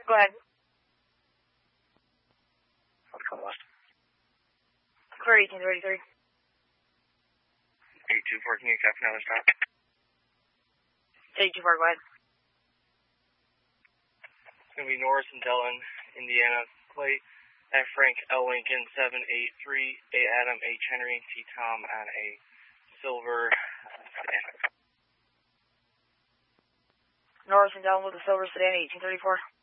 Go ahead. Clear 1833. 824, can you copy another stop? 824, go ahead. It's going to be Norris and Dillon, Indiana, plate F. Frank L. Lincoln 783, A. Adam H. Henry, T. Tom on a silver sedan. Norris and Dillon with the silver sedan, 1834.